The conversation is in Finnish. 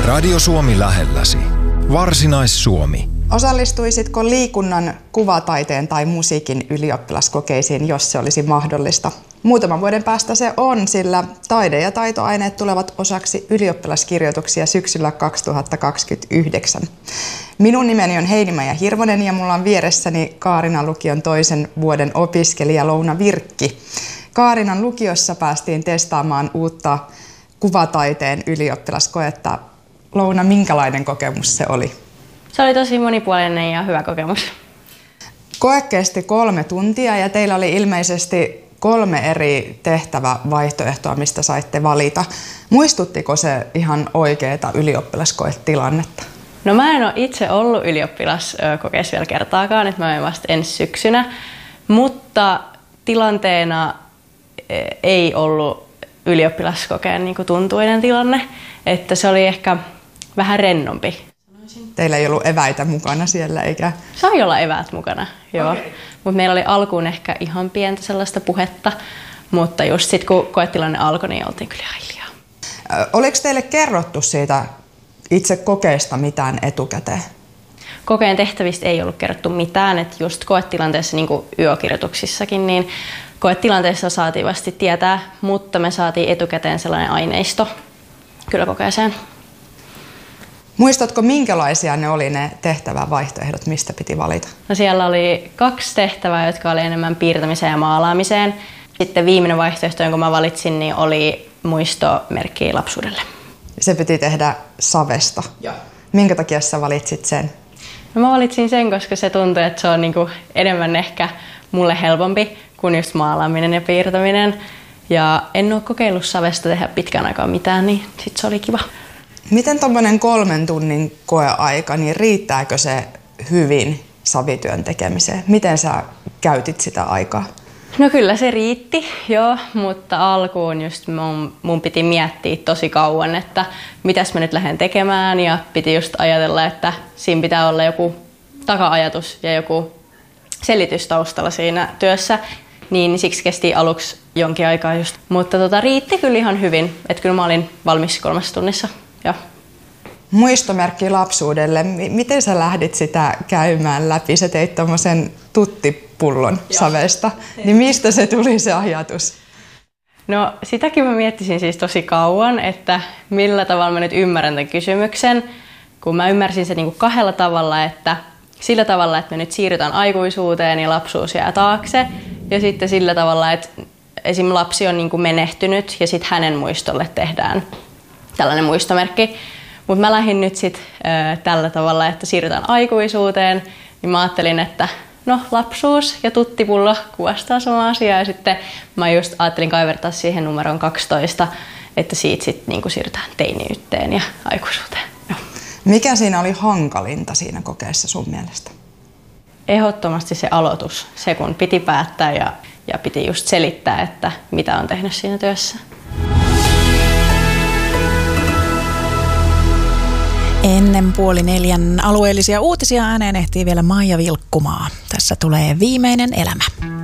Radio Suomi lähelläsi. Varsinais-Suomi. Osallistuisitko liikunnan, kuvataiteen tai musiikin ylioppilaskokeisiin, jos se olisi mahdollista? Muutaman vuoden päästä se on, sillä taide- ja taitoaineet tulevat osaksi ylioppilaskirjoituksia syksyllä 2029. Minun nimeni on Heinimaija Hirvonen ja mulla on vieressäni Kaarinan lukion toisen vuoden opiskelija Louna Virkki. Kaarinan lukiossa päästiin testaamaan uutta kuvataiteen ylioppilaskoetta. Louna, minkälainen kokemus se oli? Se oli tosi monipuolinen ja hyvä kokemus. Koe kesti 3 tuntia ja teillä oli ilmeisesti 3 eri tehtävävaihtoehtoa, mistä saitte valita. Muistuttiko se ihan oikeaa ylioppilaskoetilannetta? No mä en ole itse ollut ylioppilaskokeessa vielä kertaakaan, että mä olin vasta ensi syksynä, mutta tilanteena ei ollut ylioppilaskokeen niin kuin tuntuinen tilanne, että se oli ehkä vähän rennompi. Teillä ei ollut eväitä mukana siellä, eikä? Sai olla eväät mukana, joo. Okay. Mutta meillä oli alkuun ehkä ihan pientä sellaista puhetta, mutta just sitten kun koetilanne alkoi, niin oltiin kyllä hiljaa. Oliko teille kerrottu siitä itse kokeesta mitään etukäteen? Kokeen tehtävistä ei ollut kerrottu mitään, että just koetilanteessa, niin kuin yökirjoituksissakin, niin koetilanteessa saatiin vasti tietää, mutta me saatiin etukäteen sellainen aineisto kyllä kokeeseen. Muistatko, minkälaisia ne oli ne tehtävävaihtoehdot, mistä piti valita? No siellä oli 2 tehtävää, jotka oli enemmän piirtämiseen ja maalaamiseen. Sitten viimeinen vaihtoehto, jonka mä valitsin, niin oli muistomerkki lapsuudelle. Se piti tehdä savesta. Joo. Minkä takia sä valitsit sen? No mä valitsin sen, koska se tuntui, että se on niinku enemmän ehkä mulle helpompi kuin just maalaaminen ja piirtäminen. Ja en ole kokeillut savesta tehdä pitkään aikaa mitään, niin sit se oli kiva. Miten tommoinen 3 tunnin koeaika, niin riittääkö se hyvin savityön tekemiseen? Miten sä käytit sitä aikaa? No kyllä se riitti, joo, mutta alkuun just mun piti miettiä tosi kauan, että mitäs mä nyt lähden tekemään ja piti just ajatella, että siinä pitää olla joku taka-ajatus ja joku selitys taustalla siinä työssä, niin siksi kesti aluksi jonkin aikaa just. Mutta riitti kyllä ihan hyvin, että kyllä mä olin valmis 3 tunnissa. Joo. Muistomerkki lapsuudelle. Miten sä lähdit sitä käymään läpi? Sä teit tommosen tuttipullon savesta. Niin mistä se tuli se ajatus? No sitäkin mä miettisin siis tosi kauan, että millä tavalla mä nyt ymmärrän tämän kysymyksen. Kun mä ymmärsin sen niin kuin 2 tavalla, että sillä tavalla, että me nyt siirrytään aikuisuuteen ja lapsuus jää taakse. Ja sitten sillä tavalla, että esim. Lapsi on niin kuin menehtynyt ja sitten hänen muistolle tehdään tällainen muistomerkki. Mutta mä lähdin nyt sitten tällä tavalla, että siirrytään aikuisuuteen, niin mä ajattelin, että no lapsuus ja tuttipullo kuvastaa samaa asiaa. Ja sitten mä just ajattelin kaivertaa siihen numeroon 12, että siitä sitten niinku siirrytään teiniyteen ja aikuisuuteen. Joo. Mikä siinä oli hankalinta siinä kokeessa sun mielestä? Ehdottomasti se aloitus, se kun piti päättää ja piti just selittää, että mitä on tehnyt siinä työssä. Ennen 3:30 alueellisia uutisia ääneen ehtii vielä Maija Vilkkumaa. Tässä tulee Viimeinen elämä.